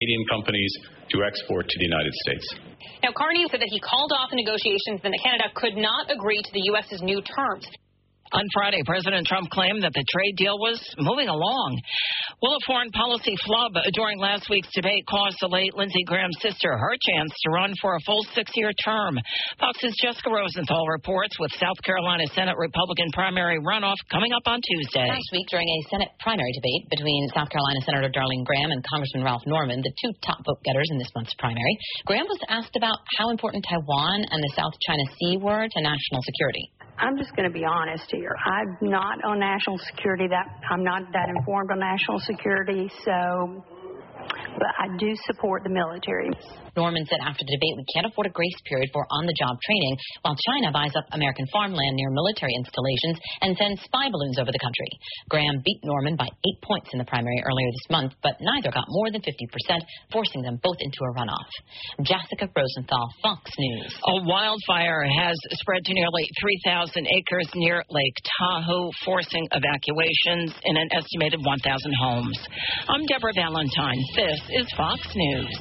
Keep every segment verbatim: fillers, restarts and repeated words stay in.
Canadian companies to export to the United States. Now, Carney said that he called off the negotiations and that Canada could not agree to the U S's new terms. On Friday, President Trump claimed that the trade deal was moving along. Well, a foreign policy flub during last week's debate cost the late Lindsey Graham's sister her chance to run for a full six-year term. Fox's Jessica Rosenthal reports with South Carolina Senate Republican primary runoff coming up on Tuesday. Last week, during a Senate primary debate between South Carolina Senator Darlene Graham and Congressman Ralph Norman, the two top vote-getters in this month's primary, Graham was asked about how important Taiwan and the South China Sea were to national security. I'm just going to be honest here. I'm not on national security. That I'm not that informed on national security, so but I do support the military. Norman said after the debate, we can't afford a grace period for on-the-job training while China buys up American farmland near military installations and sends spy balloons over the country. Graham beat Norman by eight points in the primary earlier this month, but neither got more than fifty percent, forcing them both into a runoff. Jessica Rosenthal, Fox News. A wildfire has spread to nearly three thousand acres near Lake Tahoe, forcing evacuations in an estimated one thousand homes. I'm Deborah Valentine. This is Fox News.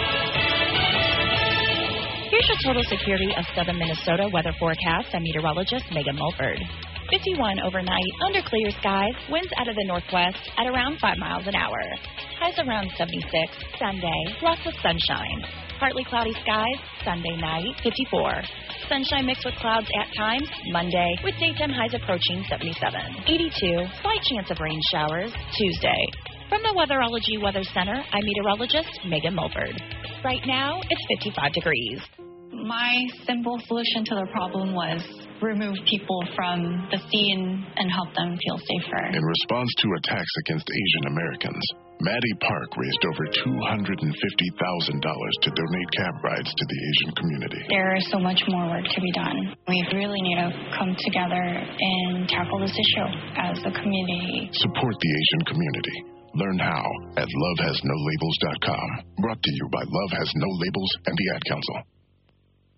Here's your total security of southern Minnesota weather forecast. I'm meteorologist Megan Mulford. fifty-one overnight, under clear skies, winds out of the northwest at around five miles an hour. Highs around seventy-six. Sunday, lots of sunshine. Partly cloudy skies, Sunday night, fifty-four. Sunshine mixed with clouds at times, Monday, with daytime highs approaching seventy-seven. eighty-two, slight chance of rain showers, Tuesday. From the Weatherology Weather Center, I'm meteorologist Megan Mulford. Right now, it's fifty-five degrees. My simple solution to the problem was remove people from the scene and help them feel safer. In response to attacks against Asian Americans, Maddie Park raised over two hundred fifty thousand dollars to donate cab rides to the Asian community. There is so much more work to be done. We really need to come together and tackle this issue as a community. Support the Asian community. Learn how at love has no labels dot com. Brought to you by Love Has No Labels and the Ad Council.